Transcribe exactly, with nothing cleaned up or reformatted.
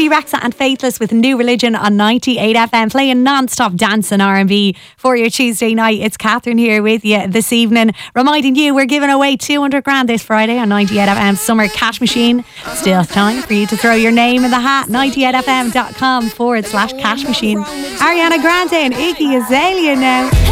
Bebe Rexha and Faithless with New Religion on ninety-eight F M, playing non-stop dance and R and B for your Tuesday night. It's Catherine here with you this evening, reminding you we're giving away two hundred grand this Friday on ninety-eight F M Summer Cash Machine. Still time for you to throw your name in the hat. ninety-eight F M dot com forward slash cash machine. Ariana Grande and Iggy Azalea now.